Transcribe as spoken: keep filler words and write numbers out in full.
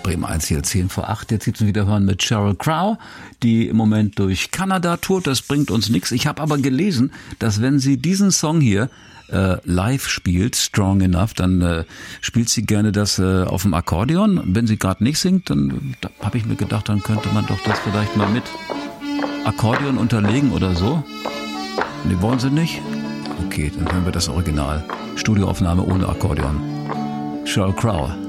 Bremen eins hier, zehn vor acht. Jetzt gibt's wieder hören mit Sheryl Crow, die im Moment durch Kanada tourt. Das bringt uns nichts. Ich habe aber gelesen, dass wenn sie diesen Song hier äh, live spielt, Strong Enough, dann äh, spielt sie gerne das äh, auf dem Akkordeon. Wenn sie gerade nicht singt, dann da habe ich mir gedacht, dann könnte man doch das vielleicht mal mit Akkordeon unterlegen oder so. Ne, wollen sie nicht? Okay, dann hören wir das Original. Studioaufnahme ohne Akkordeon. Sheryl Crow.